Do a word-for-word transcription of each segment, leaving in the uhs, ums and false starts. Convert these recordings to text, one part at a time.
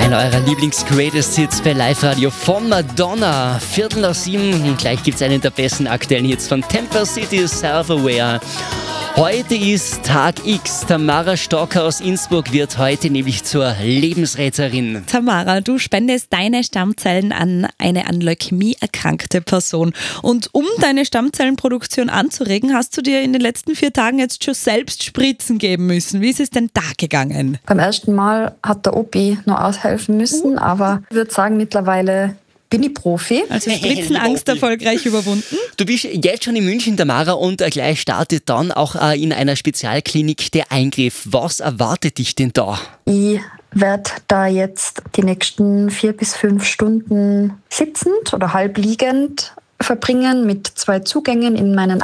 Einer eurer Lieblings-Greatest-Hits bei Live-Radio von Madonna. Viertel nach sieben und gleich gibt es einen der besten aktuellen Hits von Temper City, Self-Aware. Heute ist Tag X. Tamara Stocker aus Innsbruck wird heute nämlich zur Lebensretterin. Tamara, du spendest deine Stammzellen an eine an Leukämie erkrankte Person. Und um deine Stammzellenproduktion anzuregen, hast du dir in den letzten vier Tagen jetzt schon selbst Spritzen geben müssen. Wie ist es denn da gegangen? Beim ersten Mal hat der Opi noch aushelfen müssen, aber ich würde sagen, mittlerweile bin ich Profi. Also Spritzenangst erfolgreich überwunden? Du bist jetzt schon in München, Tamara, und äh, gleich startet dann auch äh, in einer Spezialklinik der Eingriff. Was erwartet dich denn da? Ich werde da jetzt die nächsten vier bis fünf Stunden sitzend oder halb liegend verbringen mit zwei Zugängen in meinen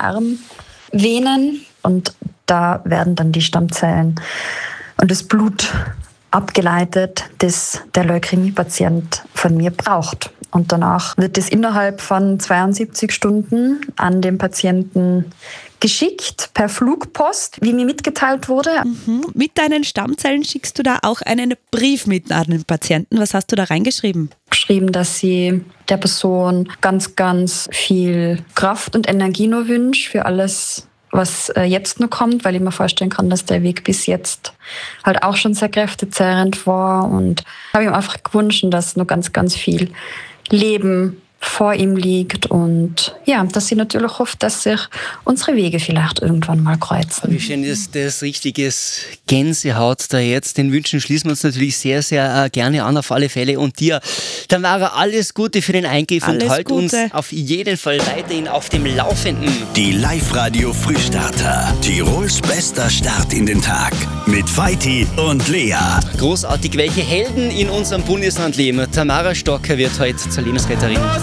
Armvenen. Und da werden dann die Stammzellen und das Blut abgeleitet, das der Leukämie-Patient von mir braucht. Und danach wird es innerhalb von zweiundsiebzig Stunden an den Patienten geschickt, per Flugpost, wie mir mitgeteilt wurde. Mhm. Mit deinen Stammzellen schickst du da auch einen Brief mit an den Patienten. Was hast du da reingeschrieben? Geschrieben, dass sie der Person ganz, ganz viel Kraft und Energie nur wünsche für alles, was jetzt noch kommt, weil ich mir vorstellen kann, dass der Weg bis jetzt halt auch schon sehr kräftezehrend war. Und habe ihm einfach gewünscht, dass noch ganz, ganz viel Leben vor ihm liegt und ja, dass sie natürlich hofft, dass sich unsere Wege vielleicht irgendwann mal kreuzen. Wie schön ist das, richtiges Gänsehaut da jetzt. Den Wünschen schließen wir uns natürlich sehr, sehr äh, gerne an, auf alle Fälle. Und dir, Tamara, alles Gute für den Eingriff alles und halt Gute. uns auf jeden Fall weiterhin auf dem Laufenden. Die Live-Radio Frühstarter. Tirols bester Start in den Tag. Mit Feiti und Lea. Großartig, welche Helden in unserem Bundesland leben. Tamara Stocker wird heute zur Lebensretterin.